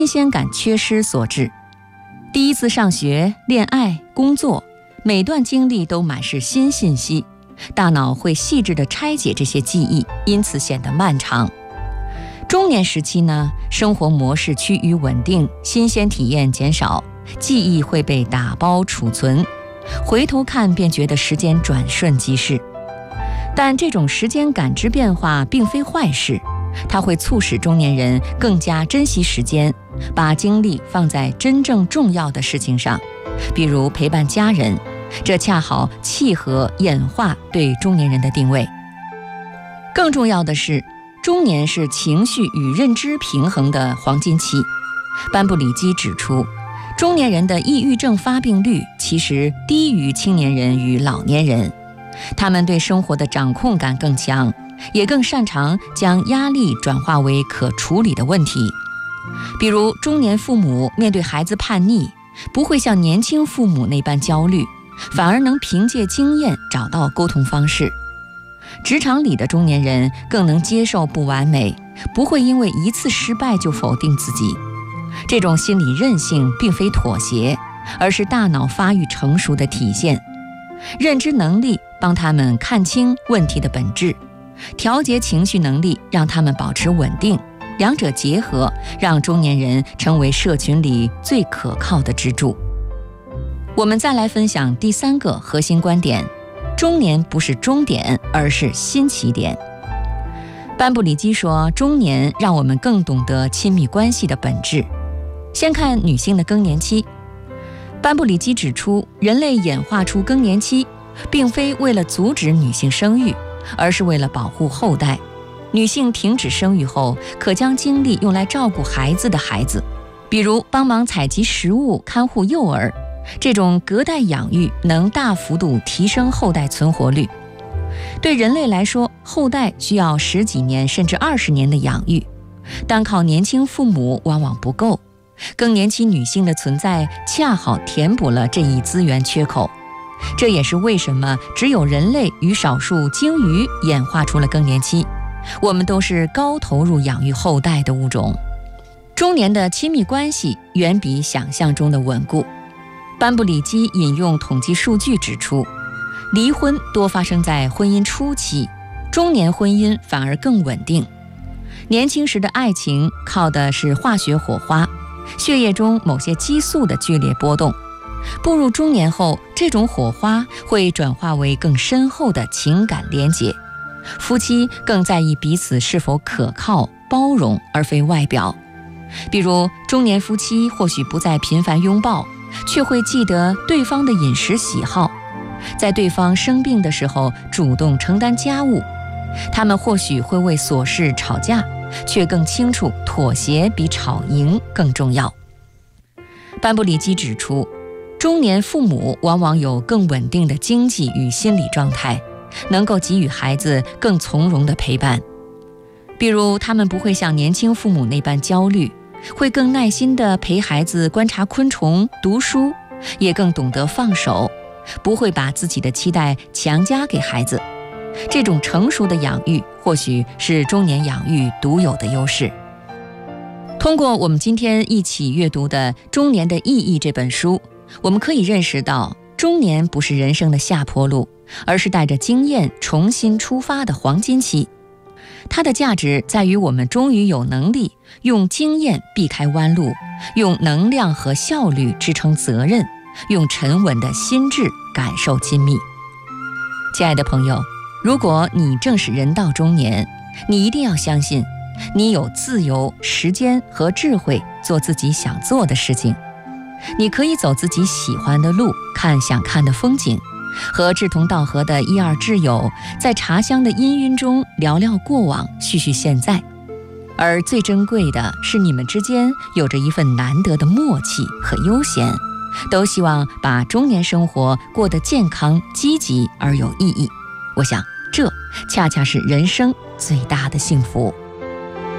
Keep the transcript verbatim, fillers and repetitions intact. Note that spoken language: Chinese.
新鲜感缺失所致。第一次上学、恋爱、工作，每段经历都满是新信息，大脑会细致地拆解这些记忆，因此显得漫长。中年时期呢，生活模式趋于稳定，新鲜体验减少，记忆会被打包储存，回头看便觉得时间转瞬即逝。但这种时间感知变化并非坏事，它会促使中年人更加珍惜时间，把精力放在真正重要的事情上，比如陪伴家人，这恰好契合演化对中年人的定位。更重要的是，中年是情绪与认知平衡的黄金期。班布里基指出，中年人的抑郁症发病率其实低于青年人与老年人，他们对生活的掌控感更强，也更擅长将压力转化为可处理的问题。比如中年父母面对孩子叛逆，不会像年轻父母那般焦虑，反而能凭借经验找到沟通方式。职场里的中年人更能接受不完美，不会因为一次失败就否定自己。这种心理韧性并非妥协，而是大脑发育成熟的体现。认知能力帮他们看清问题的本质，调节情绪能力让他们保持稳定，两者结合，让中年人成为社群里最可靠的支柱。我们再来分享第三个核心观点：中年不是终点，而是新起点。班布里基说，中年让我们更懂得亲密关系的本质。先看女性的更年期。班布里基指出，人类演化出更年期，并非为了阻止女性生育，而是为了保护后代。女性停止生育后，可将精力用来照顾孩子的孩子，比如帮忙采集食物、看护幼儿。这种隔代养育能大幅度提升后代存活率。对人类来说，后代需要十几年甚至二十年的养育，单靠年轻父母往往不够。更年期女性的存在恰好填补了这一资源缺口，这也是为什么只有人类与少数鲸鱼演化出了更年期。我们都是高投入养育后代的物种。中年的亲密关系远比想象中的稳固。班布里基引用统计数据指出，离婚多发生在婚姻初期，中年婚姻反而更稳定。年轻时的爱情靠的是化学火花，血液中某些激素的剧烈波动。步入中年后，这种火花会转化为更深厚的情感连结，夫妻更在意彼此是否可靠、包容，而非外表。比如中年夫妻或许不再频繁拥抱，却会记得对方的饮食喜好，在对方生病的时候主动承担家务。他们或许会为琐事吵架，却更清楚妥协比吵赢更重要。班布里基指出，中年父母往往有更稳定的经济与心理状态，能够给予孩子更从容的陪伴。比如他们不会像年轻父母那般焦虑，会更耐心地陪孩子观察昆虫、读书，也更懂得放手，不会把自己的期待强加给孩子。这种成熟的养育或许是中年养育独有的优势。通过我们今天一起阅读的《中年的意义》这本书，我们可以认识到，中年不是人生的下坡路，而是带着经验重新出发的黄金期。它的价值在于我们终于有能力用经验避开弯路，用能量和效率支撑责任，用沉稳的心智感受亲密。亲爱的朋友，如果你正是人到中年，你一定要相信，你有自由、时间和智慧做自己想做的事情。你可以走自己喜欢的路，看想看的风景，和志同道合的一二挚友在茶香的氤氲中聊聊过往，叙叙现在。而最珍贵的是，你们之间有着一份难得的默契和悠闲，都希望把中年生活过得健康、积极而有意义。我想，这恰恰是人生最大的幸福。